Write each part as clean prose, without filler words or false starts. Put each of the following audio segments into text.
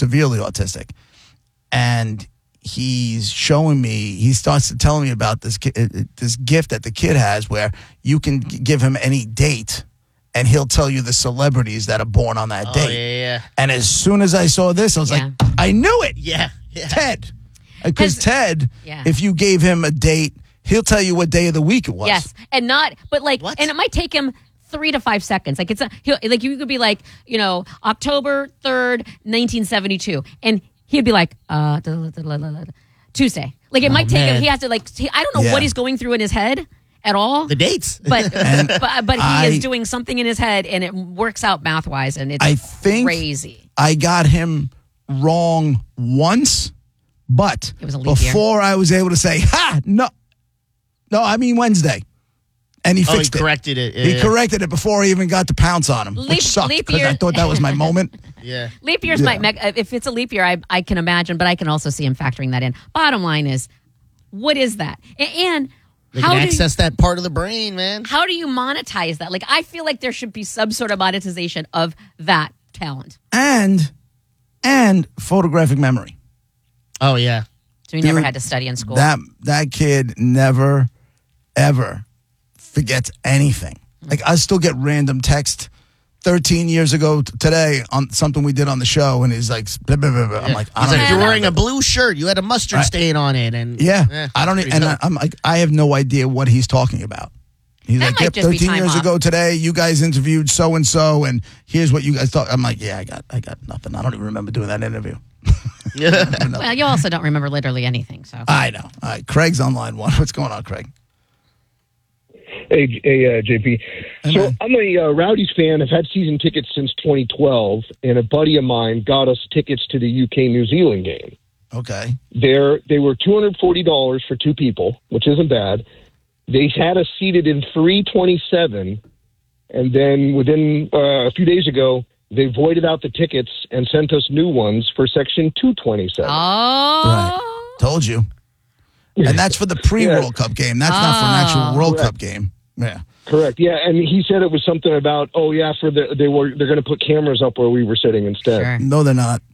severely autistic. And he starts telling me about this gift that the kid has where you can give him any date and he'll tell you the celebrities that are born on that date. Yeah. And as soon as I saw this, I was like, I knew it. Yeah. Ted. Because Ted, if you gave him a date, he'll tell you what day of the week it was. Yes. And it might take him 3 to 5 seconds. Like you could be like, October 3rd, 1972. And he'd be like, Tuesday. Like it might take him, he has to I don't know what he's going through in his head at all. The dates. But he is doing something in his head and it works out math-wise and it's crazy. I got him wrong once, but it was a leap before I was able to say, no, I mean Wednesday. And he fixed it. He corrected it. He corrected it before I even got to pounce on him, which sucked because I thought that was my moment. Yeah. Leap years might make, if it's a leap year, I can imagine, but I can also see him factoring that in. Bottom line is, what is that? And they can access that part of the brain, man. How do you monetize that? Like, I feel like there should be some sort of monetization of that talent. And photographic memory. Oh, yeah. So he never had to study in school. That kid never, ever forgets anything. Like, I still get random text 13 years ago today on something we did on the show, and he's like, blah, blah, blah, blah. I'm like, you're wearing a blue shirt. You had a mustard stain on it. And I don't even, and I'm like, I have no idea what he's talking about. He's like, 13 years ago today, you guys interviewed so-and-so, and here's what you guys thought. I'm like, I got nothing. I don't even remember doing that interview. Well, you also don't remember literally anything, so. I know. All right, Craig's on line one. What's going on, Craig? Hey, JP. So I'm a Rowdies fan. I've had season tickets since 2012, and a buddy of mine got us tickets to the UK-New Zealand game. Okay. They were $240 for two people, which isn't bad. They had us seated in 327, and then within a few days ago, they voided out the tickets and sent us new ones for section 227. Oh. Right. Told you. And that's for the pre-World Cup game. That's not for an actual World Cup game. Yeah. Correct. Yeah, and he said it was something about, they're going to put cameras up where we were sitting instead. Sure. No, they're not.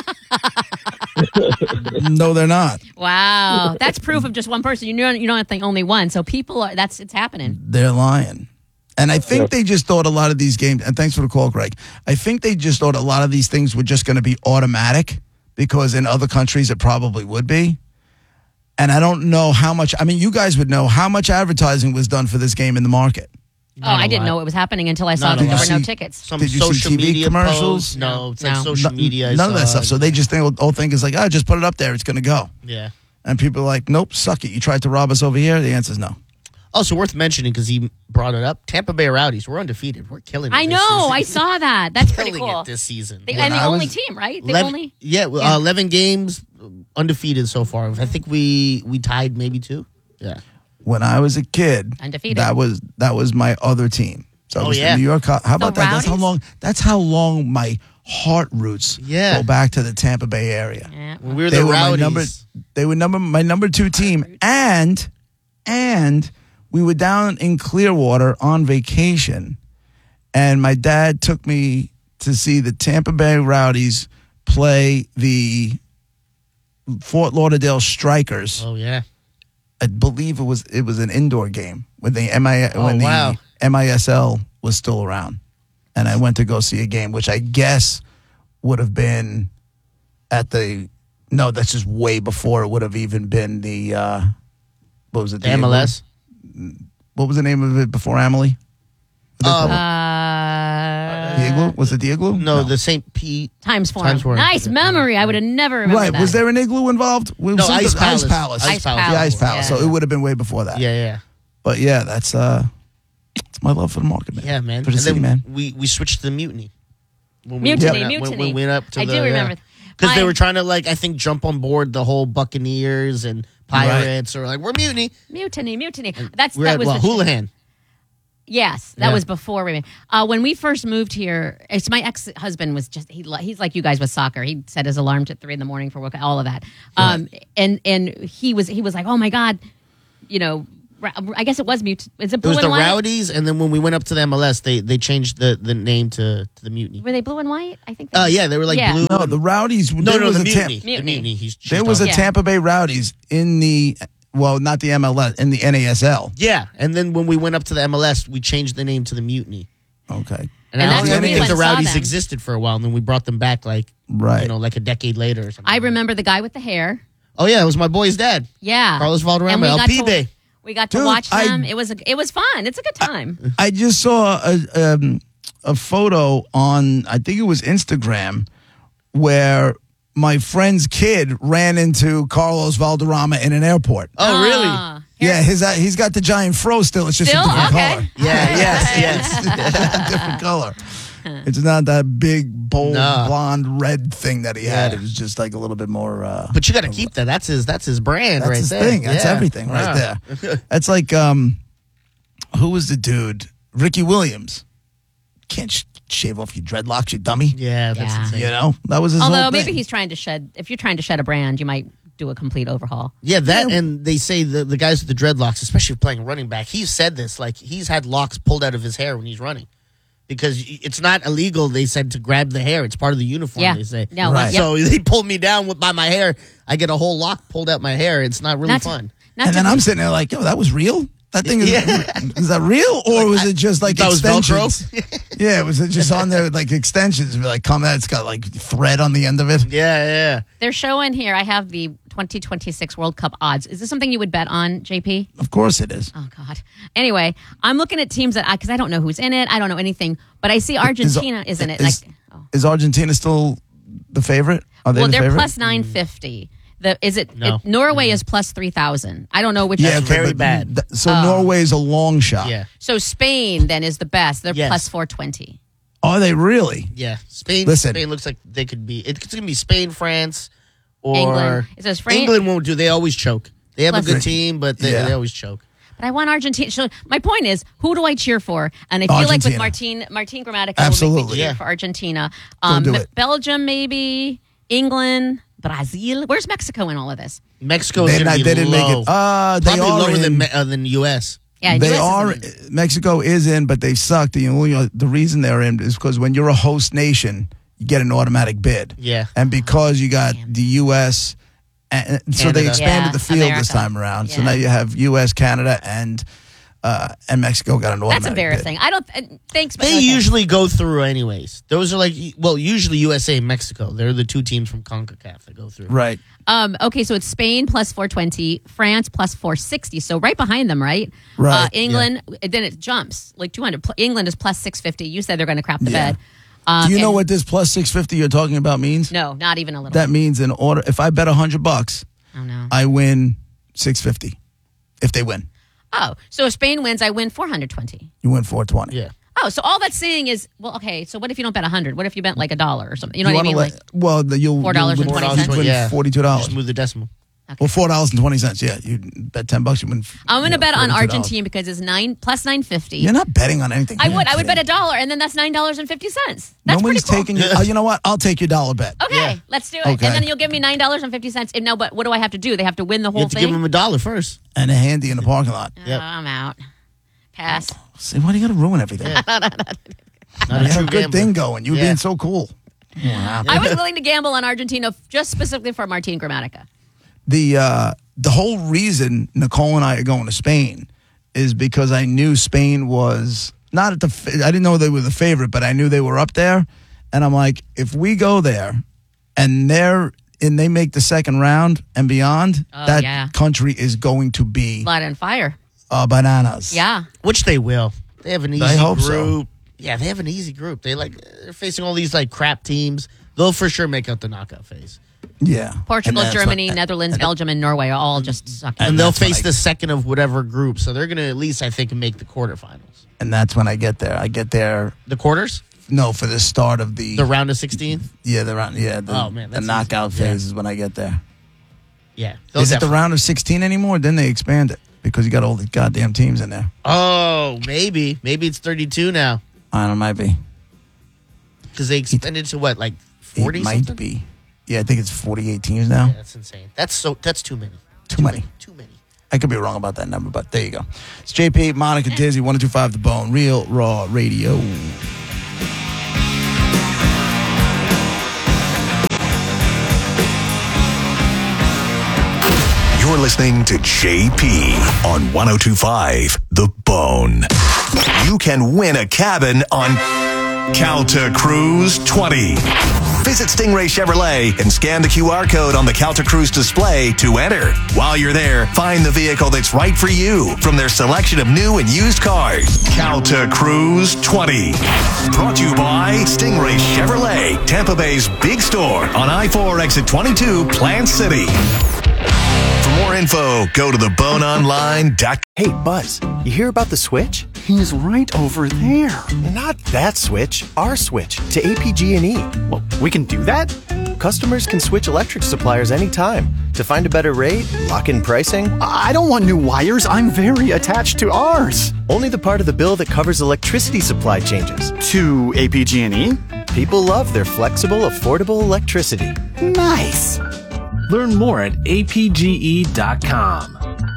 No, they're not. Wow, that's proof of just one person. You don't think only one. So people are. It's happening. They're lying. And I think they just thought a lot of these games. And thanks for the call, Greg. I think they just thought a lot of these things were just going to be automatic because in other countries it probably would be. And I don't know how much. I mean, you guys would know how much advertising was done for this game in the market. I didn't know it was happening until I saw that there were no tickets. Did you see TV commercials? No, it's like social media. None of that stuff. So they just all think is like, just put it up there. It's going to go. Yeah. And people are like, nope, suck it. You tried to rob us over here? The answer is no. Also worth mentioning, because he brought it up, Tampa Bay Rowdies, we're undefeated. We're killing it. I know. I saw that. That's pretty cool. Killing it this season. And the only team, right? 11 games, undefeated so far. I think we tied maybe 2. Yeah. When I was a kid, undefeated. That was my other team. So it was the New York. How about that? That's how long my heart roots go back to the Tampa Bay area. Yeah. When we were the Rowdies. They were my number 2 team, and we were down in Clearwater on vacation, and my dad took me to see the Tampa Bay Rowdies play the Fort Lauderdale Strikers. Oh yeah. I believe it was an indoor game when the MISL was still around, and I went to go see a game, which I guess would have been at the that's just way before it would have even been the what was it? The MLS. What was the name of it before Amelie? The Igloo? Was it the Igloo? No, the St. Pete Times Forum. Nice memory. I would have never remembered that. Was there an igloo involved? Ice Palace. The Ice Palace. Yeah. So it would have been way before that. Yeah. But yeah, that's my love for the market, man. Yeah, man. For the city, man. We switched to the Mutiny. Mutiny. When we went up to I do remember. Because they were trying to, I think, jump on board the whole Buccaneers and Pirates, or we're Mutiny. Mutiny. That was Houlihan. Yes, that was before we. When we first moved here, it's my ex-husband was just he's like you guys with soccer. He set his alarm at 3 a.m. for work, all of that. And he was like, oh my God, I guess it was Is it It blue was and the white? Rowdies, and then when we went up to the MLS, they changed the name to the Mutiny. Were they blue and white? I think. Yeah, they were like Yeah. blue. No, the Rowdies. No, there was the a Mutiny. Mutiny. The Mutiny. She's There was a talking. Tampa Bay Rowdies in the not the MLS, in the NASL. Yeah, and then when we went up to the MLS, we changed the name to the Mutiny. Okay. And And, I that's don't when even we think went the and saw Rowdies them. existed for a while, and then we brought them back like Right. like a decade later or something. I remember the guy with the hair. Oh yeah, it was my boy's dad. Yeah, Carlos Valderrama, And we got LP to- Day. We got to Dude, watch them. It was fun. It's a good time. I just saw a photo on, I think it was Instagram, where my friend's kid ran into Carlos Valderrama in an airport. Oh really? Ah. Yeah, he's got the giant fro still. It's just Still? a different Okay. color. Yeah. Yes. Different color. It's not that big, bold, No. blonde, red thing that he had. Yeah. It was just like a little bit more. But you got to keep that. That's his brand That's right his there. thing. That's Yeah. everything right Yeah. there. That's like who was the dude? Ricky Williams. Can't shave off your dreadlocks, you dummy. Yeah, that's Yeah. insane. You know that was his Although whole maybe thing. he's trying to shed. If you're trying to shed a brand, you might do a complete overhaul. Yeah, that and they say the guys with the dreadlocks, especially playing running back, he's said this, like he's had locks pulled out of his hair when he's running. Because it's not illegal, they said, to grab the hair. It's part of the uniform, Yeah. they say. No, Right. yep. So they pulled me down by my hair. I get a whole lock pulled out my hair. It's not really Not to- fun. Not And to then I'm sitting there like, yo, that was real? That thing is, is that real? Or was it just like That was extensions? Velcro? Yeah, was it just on there like extensions? Like, come out, it's got like thread on the end of it. Yeah. They're showing here. I have the 2026 World Cup odds. Is this something you would bet on, JP? Of course it is. Oh God. Anyway, I'm looking at teams that because I don't know who's in it. I don't know anything, but I see Argentina is in it. Is Argentina still the favorite? Are they Well, the they're favorite? plus 950. No. Norway is plus 3,000. I don't know which. Yeah, is okay, very but bad. So Norway's a long shot. Yeah. So Spain then is the best. They're Yes. plus 420. Are they really? Yeah. Spain Listen. Spain looks like they could be. It's going to be Spain, France, or England. It says France. England won't do. They always choke. They have Plus- a good team, but they Yeah. always choke. But I want Argentina. So my point is, who do I cheer for? And I feel like with Argentina. Martin Gramatica, Absolutely. will make me cheer Yeah. for Argentina. do it. Belgium, maybe. England, Brazil. Where's Mexico in all of this? Mexico's They, going to be they didn't low. make it. They Probably are lower in, than U.S. Yeah, they US are. isn't in. Mexico is in, but they suck. The reason they're in is because when you're a host nation, you get an automatic bid. Yeah. And because you got the U.S., and so they Canada. expanded Yeah, the field this America. time around. So Yeah. now you have U.S., Canada, and Mexico got an automatic That's bid. embarrassing. I don't. Thanks, but They okay. usually go through anyways. Those are like, usually USA and Mexico. They're the two teams from CONCACAF that go through. Right. Okay, so it's Spain plus 420, France plus 460. So right behind them, right? Right, England, then it jumps like 200. England is plus 650. You said they're going to crap the Yeah. bed. Do you know and- what this plus 650 you're talking about means? No, not even a little. That means in order, if I bet $100, Oh no. I win 650. If they win, Oh, so if Spain wins, I win 420. you win 420. Yeah. Oh, so all that's saying is, well, okay. So what if you don't bet 100? What if you bet like $1 or something? You know what I wanna mean? let- Like, well, you'll $4.20. you'll win Yeah. $42. Just move the decimal. Well, $4.20. Yeah, you bet $10, you win. I'm going to bet on $42. Argentina because it's plus 950. You're not betting on anything. I You're would bet kidding. $1, and then that's $9.50. That's Nobody's pretty cool. taking you. Oh, you know what? I'll take your dollar bet. Okay, Yeah. let's do it. Okay. And then you'll give me $9.50. No, but what do I have to do? They have to win the You whole have to thing. give them $1 first. And a handy in the parking lot. Yep. I'm out. Pass. See, why do you got to ruin everything? Not You a had true a good gambler. thing going. You were Yeah. being so cool. Wow. I was willing to gamble on Argentina just specifically for Martin Gramatica. The whole reason Nicole and I are going to Spain is because I knew Spain was not at the. I didn't know they were the favorite, but I knew they were up there, and I'm like, if we go there, and they make the second round and beyond, that yeah. country is going to be Light on fire. bananas. Yeah. Which they will. They have an easy I hope so. group. Yeah, they have an easy group. They're facing all these like crap teams. They'll for sure make out the knockout phase. Yeah. Portugal, And that's Germany, what- Netherlands, Belgium, and Norway are all just sucking. And they'll that's when face I- the second of whatever group. So they're going to at least, I think, make the quarterfinals. And that's when I get there. I get there. The quarters? No, for the start of The round of 16? the round. Yeah, Oh, man, the that's knockout easy. Yeah. phase is when I get there. Yeah. Is it the round of 16 anymore? Then they expand it because you got all the goddamn teams in there. Oh, maybe. Maybe it's 32 now. I don't know, might be. Because they expanded to what, like 40 It might something? be. Yeah, I think it's 48 teams now. Yeah, that's insane. That's too many. Too many. Too many. I could be wrong about that number, but there you go. It's JP, Monica, Dizzy, 102.5 The Bone, Real Raw Radio. You're listening to JP on 102.5 The Bone. You can win a cabin on Calta Cruise 20. Visit Stingray Chevrolet and scan the QR code on the Calta Cruise display to enter. While you're there, find the vehicle that's right for you from their selection of new and used cars. Calta Cruise 20. Brought to you by Stingray Chevrolet, Tampa Bay's big store on I-4 exit 22, Plant City. For more info, go to theboneonline.com. Hey, Buzz, you hear about the switch? He's right over there. Not that switch, our switch to APG&E. Well, we can do that? Customers can switch electric suppliers anytime to find a better rate, lock in pricing. I don't want new wires. I'm very attached to ours. Only the part of the bill that covers electricity supply changes. To APG&E? People love their flexible, affordable electricity. Nice. Learn more at apge.com.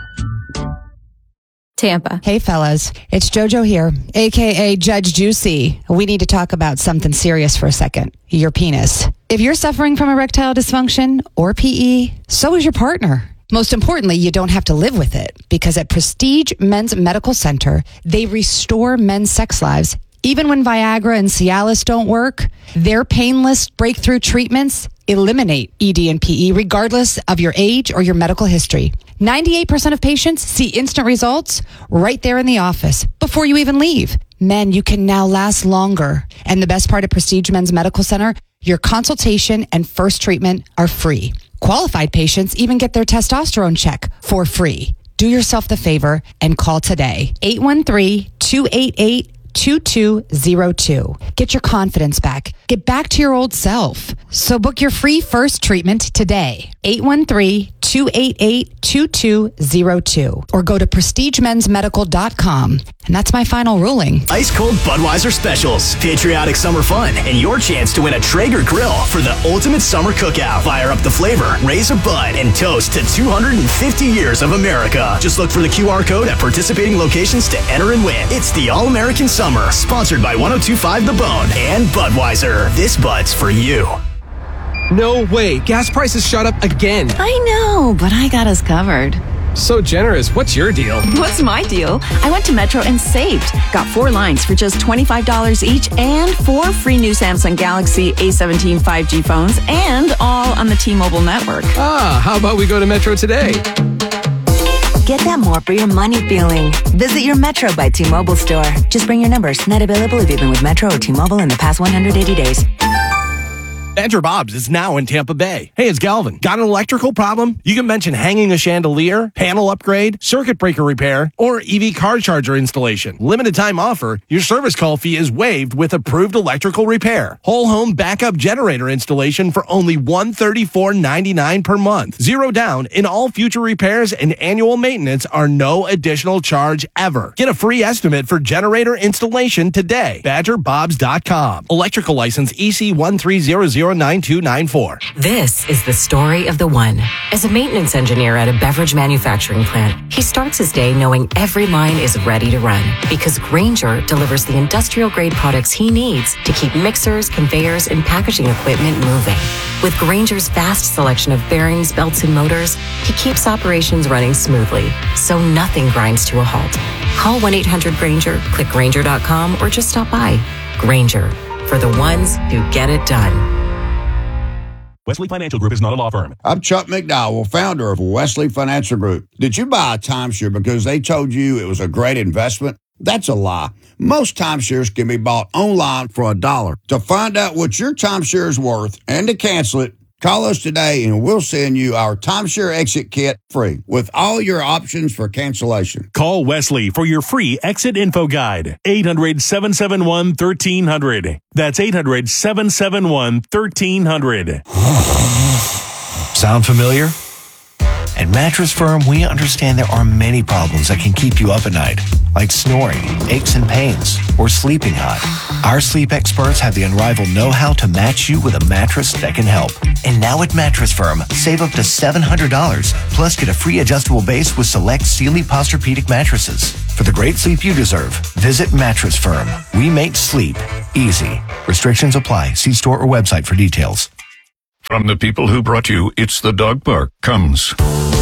Tampa. Hey fellas, it's JoJo here, aka Judge Juicy. We need to talk about something serious for a second. Your penis. If you're suffering from erectile dysfunction or PE, so is your partner. Most importantly, you don't have to live with it because at Prestige Men's Medical Center, they restore men's sex lives. Even when Viagra and Cialis don't work, their painless breakthrough treatments eliminate ED and PE regardless of your age or your medical history. 98% of patients see instant results right there in the office before you even leave. Men, you can now last longer. And the best part of Prestige Men's Medical Center, your consultation and first treatment are free. Qualified patients even get their testosterone check for free. Do yourself the favor and call today. 813-288-2202. Get your confidence back. Get back to your old self. So book your free first treatment today. 813-288-2202. Or go to prestigemensmedical.com. And that's my final ruling. Ice cold Budweiser specials, patriotic summer fun, and your chance to win a Traeger grill for the ultimate summer cookout. Fire up the flavor, raise a bud, and toast to 250 years of America. Just look for the QR code at participating locations to enter and win. It's the All-American Summer, sponsored by 102.5 The Bone and Budweiser. This Bud's for you. No way. Gas prices shot up again. I know, but I got us covered. So generous. What's your deal? What's my deal? I went to Metro and saved. Got 4 lines for just $25 each and 4 free new Samsung Galaxy A17 5G phones and all on the T-Mobile network. Ah, how about we go to Metro today? Get that more for your money feeling. Visit your Metro by T-Mobile store. Just bring your numbers. Not available if you've been with Metro or T-Mobile in the past 180 days. Badger Bob's is now in Tampa Bay. Hey, it's Galvin. Got an electrical problem? You can mention hanging a chandelier, panel upgrade, circuit breaker repair, or EV car charger installation. Limited time offer. Your service call fee is waived with approved electrical repair. Whole home backup generator installation for only $134.99 per month. 0 down in all future repairs and annual maintenance are no additional charge ever. Get a free estimate for generator installation today. BadgerBobs.com. Electrical license EC 13009294. This is the story of the one. As a maintenance engineer at a beverage manufacturing plant, he starts his day knowing every line is ready to run because Grainger delivers the industrial-grade products he needs to keep mixers, conveyors, and packaging equipment moving. With Grainger's vast selection of bearings, belts, and motors, he keeps operations running smoothly, so nothing grinds to a halt. Call 1-800-GRAINGER, click Grainger.com, or just stop by. Grainger, for the ones who get it done. Wesley Financial Group is not a law firm. I'm Chuck McDowell, founder of Wesley Financial Group. Did you buy a timeshare because they told you it was a great investment? That's a lie. Most timeshares can be bought online for $1. To find out what your timeshare is worth and to cancel it, call us today and we'll send you our timeshare exit kit free with all your options for cancellation. Call Wesley for your free exit info guide. 800-771-1300. That's 800-771-1300. Sound familiar? At Mattress Firm, we understand there are many problems that can keep you up at night, like snoring, aches and pains, or sleeping hot. Our sleep experts have the unrivaled know-how to match you with a mattress that can help. And now at Mattress Firm, save up to $700, plus get a free adjustable base with select Sealy Posturepedic mattresses. For the great sleep you deserve, visit Mattress Firm. We make sleep easy. Restrictions apply. See store or website for details. From the people who brought you It's the Dog Park comes